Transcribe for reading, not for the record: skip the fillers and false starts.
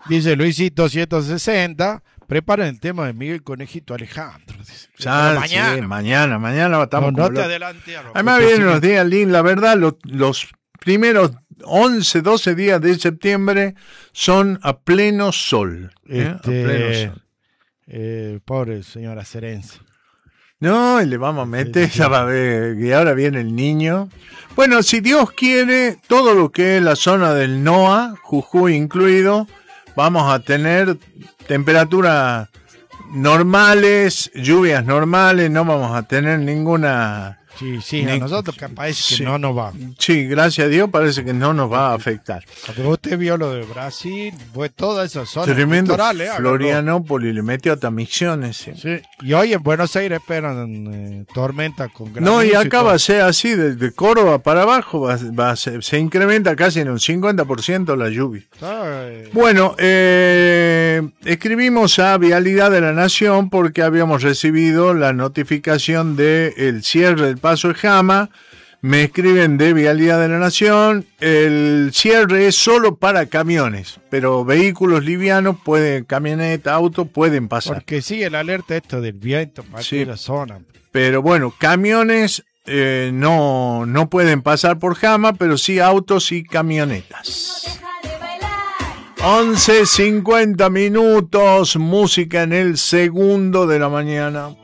Dice Luisito 160. Preparen el tema de Miguel Conejito Alejandro. Dice. Ya, Mañana. sí, mañana estamos No con te lo- adelante. Además vienen los días lindos, la verdad, los primeros 11, 12 días de septiembre son a pleno sol. A pleno sol. Pobre señora Cerenza. No, y le vamos a meter, ya va a ver, y ahora viene el niño. Bueno, si Dios quiere, todo lo que es la zona del NOA, Jujuy incluido, vamos a tener temperaturas normales, lluvias normales, no vamos a tener ninguna... Sí, a nosotros capaz que no nos va. Sí, gracias a Dios parece que no nos va a afectar. Porque usted vio lo de Brasil, fue toda esa zona Tremendo, litorales, Florianópolis le metió hasta Misiones. Sí. Sí. Y hoy en Buenos Aires esperan tormentas con granizo. No, y acá todo. va a ser así, desde Córdoba para abajo, se incrementa casi en un 50% la lluvia. Bueno, escribimos a Vialidad de la Nación porque habíamos recibido la notificación del cierre del Paso de Jama. Me escriben de Vialidad de la Nación, el cierre es solo para camiones, pero vehículos livianos, camioneta, auto, pueden pasar. Porque sigue la alerta esto del viento para la zona. Pero bueno, camiones no pueden pasar por Jama, pero sí autos y camionetas. 11:50 minutos, música en el segundo de la mañana.